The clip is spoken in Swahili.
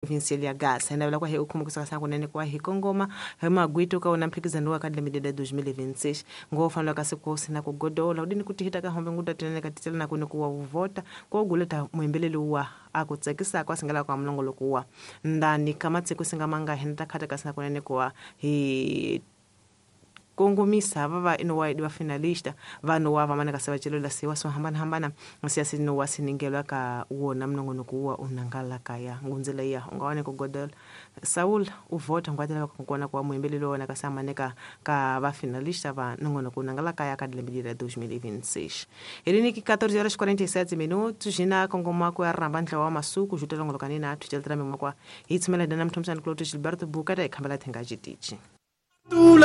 provincial ya Gaza inavela kwa he ukhumukisa sana kunene kwa he Kongoma he magwito ka unamphikizano wa kadle midede 2026 ngofanwa kasikosi na kugodola udini kutihita ka hombe ngudatene katitela na kune kuwa uvota kwa uguleta muembelele wa akutsekisa kwa singala kwa mlongolo kuwa ndani kama tseko singamanga henda kata kasina kunene kwa he kongomisa baba ino wa idwa finalista vano wava mana kasabachelo la siwa so hambana siasi no wasiningelwa ka uona mnongono kuwa unangala kaya ngunzela ya ungawane kugodela Saul uvota ngwadela kuona kwa muembelelo wana kasama neka ka va finalista va nongono kunangala kaya kadle midira 2026 elini ki 14:47 jina Kongoma kwa rambandla wa masuku jutela ngolo kanina atu cheltra memwa kwa hitsimela dana mthomsani Claude Gilberto Bukata ikambala thenga jitichi